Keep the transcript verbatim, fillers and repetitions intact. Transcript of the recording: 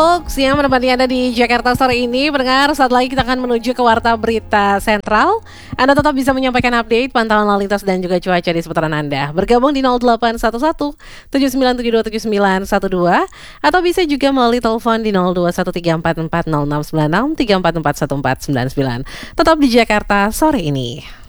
Siang menemani Anda di Jakarta sore ini. Pendengar, saat lagi kita akan menuju ke Warta Berita Sentral. Anda tetap bisa menyampaikan update, pantauan lalu lintas dan juga cuaca di seputaran Anda. Bergabung di nol delapan satu satu tujuh sembilan tujuh dua tujuh sembilan satu dua atau bisa juga melalui telepon di nol dua satu tiga empat empat nol enam sembilan enam tiga empat empat satu empat sembilan sembilan. Tetap di Jakarta sore ini.